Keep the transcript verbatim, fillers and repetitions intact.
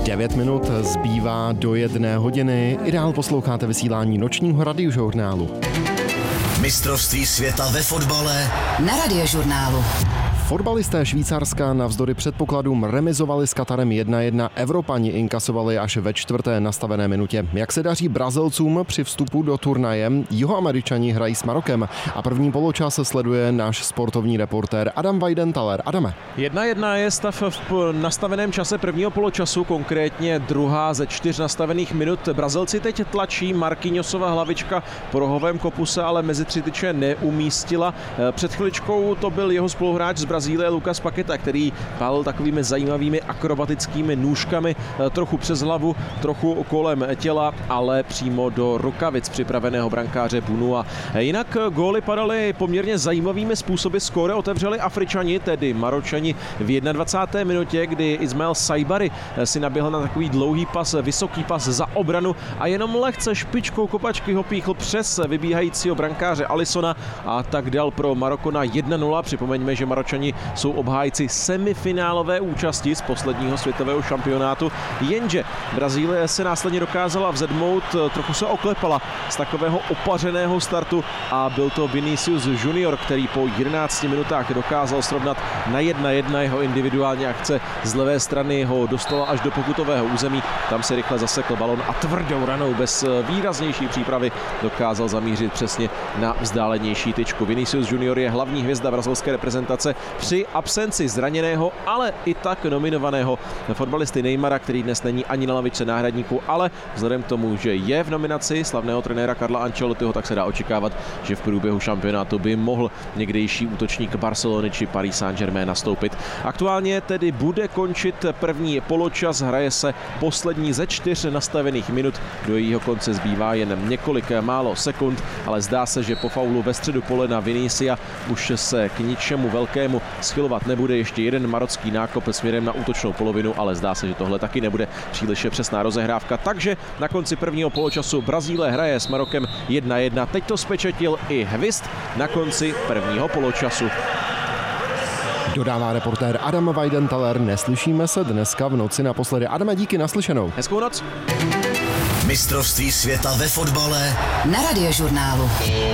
devět minut zbývá do jedné hodiny. I dál posloucháte vysílání nočního radiožurnálu. Mistrovství světa ve fotbale na Radiožurnálu. Fotbalisté Švýcarska navzdory předpokladům remizovali s Katarem jedna jedna, Evropani inkasovali až ve čtvrté nastavené minutě. Jak se daří Brazilcům při vstupu do turnaje? Jihoameričani hrají s Marokem a první poločas sleduje náš sportovní reportér Adam Weidenthaler. Adame. jedna jedna je stav v nastaveném čase prvního poločasu, konkrétně druhá ze čtyř nastavených minut. Brazilci teď tlačí, Marquinhosova hlavička po rohovém kopu se ale mezi tři tyče neumístila. Před chviličkou to byl jeho spoluhráč z Brazílie Lucas Paqueta, který pálil takovými zajímavými akrobatickými nůžkami, trochu přes hlavu, trochu kolem těla, ale přímo do rukavic připraveného brankáře Bunua. Jinak góly padaly poměrně zajímavými způsoby. Skóre otevřeli Afričani, tedy Maročani v dvacáté první minutě, kdy Ismail Saibari si naběhl na takový dlouhý pas, vysoký pas za obranu a jenom lehce špičkou kopačky ho píchl přes vybíhajícího brankáře Alissona a tak dal pro Maroko na jedna nula. Připomeňme, že Maročani jsou obhájci semifinálové účasti z posledního světového šampionátu, jenže Brazílie se následně dokázala vzedmout, trochu se oklepala z takového opařeného startu a byl to Vinicius Junior, který po jedenácti minutách dokázal srovnat na jedna jedna. Jeho individuální akce z levé strany ho dostala až do pokutového území, tam se rychle zasekl balon a tvrdou ranou bez výraznější přípravy dokázal zamířit přesně na vzdálenější tyčku. Vinicius Junior je hlavní hvězda brazilské reprezentace při absenci zraněného, ale i tak nominovaného fotbalisty Neymara, který dnes není ani na lavičce náhradníků, ale vzhledem k tomu, že je v nominaci slavného trenéra Carla Ancelottiho, tak se dá očekávat, že v průběhu šampionátu by mohl někdejší útočník Barcelony či Paris Saint-Germain nastoupit. Aktuálně tedy bude končit první poločas, hraje se poslední ze čtyř nastavených minut, do jejího konce zbývá jen několik málo sekund, ale zdá se, že po faulu ve středu pole na Vinicia už se k ničemu velkému schylovat nebude. Ještě jeden marocký nákop směrem na útočnou polovinu, ale zdá se, že tohle taky nebude příliš přesná rozehrávka. Takže na konci prvního poločasu Brazílie hraje s Marokem jedna jedna. Teď to spečetil i hvizd na konci prvního poločasu. Dodává reportér Adam Weidenthaler. Neslyšíme se dneska v noci naposledy. Adame, díky, naslyšenou. Hezkou noc. Mistrovství světa ve fotbale na Radiožurnálu.